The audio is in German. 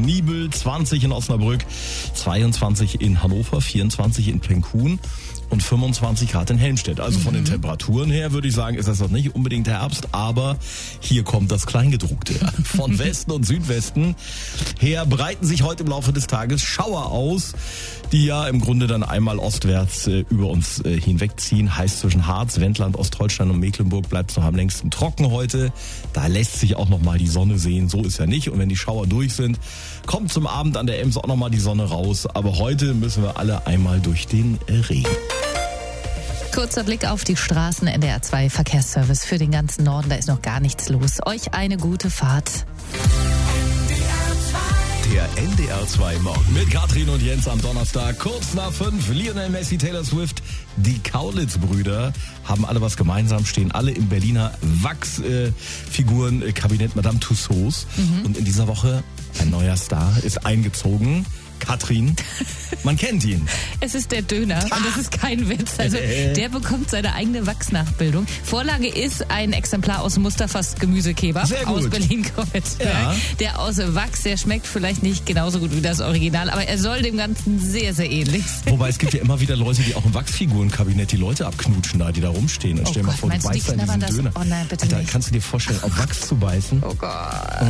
Niebel, 20 in Osnabrück, 22 in Hannover, 24 in Penkhuhn und 25 Grad in Helmstedt. Also von den Temperaturen her würde ich sagen, ist das noch nicht unbedingt Herbst, aber hier kommt das Kleingedruckte. Von Westen und Südwesten her breiten sich heute im Laufe des Tages Schauer aus, die ja im Grunde dann einmal ostwärts über uns hinwegziehen. Heißt, zwischen Harz, Wendland, Ostholstein und Mecklenburg bleibt es noch am längsten trocken heute. Da lässt sich auch noch mal die Sonne sehen, so ist ja nicht. Und wenn die Schauer durch sind, kommt zum Abend an der Ems auch noch mal die Sonne raus. Aber heute müssen wir alle einmal durch den Regen. Kurzer Blick auf die Straßen. NDR 2 Verkehrsservice für den ganzen Norden. Da ist noch gar nichts los. Euch eine gute Fahrt. Der NDR 2 Morgen. Mit Katrin und Jens am Donnerstag, kurz nach 5. Lionel Messi, Taylor Swift, die Kaulitz-Brüder haben alle was gemeinsam, stehen alle im Berliner Wachsfiguren-Kabinett Madame Tussauds. Und in dieser Woche ein neuer Star ist eingezogen. Katrin, man kennt ihn. Es ist der Döner und das ist kein Witz. Also der bekommt seine eigene Wachsnachbildung. Vorlage ist ein Exemplar aus Mustafas Gemüsekebab aus Berlin-Kreuzberg. Ja. Der aus Wachs, der schmeckt vielleicht nicht genauso gut wie das Original, aber er soll dem Ganzen sehr, sehr ähnlich sein. Wobei es gibt ja immer wieder Leute, die auch im Wachsfigurenkabinett die Leute abknutschen, da die da rumstehen. Und stell dir mal vor, du beißt in diesen Döner. Oh nein, bitte Alter, nicht. kannst du dir vorstellen, auf Wachs zu beißen? Oh Gott.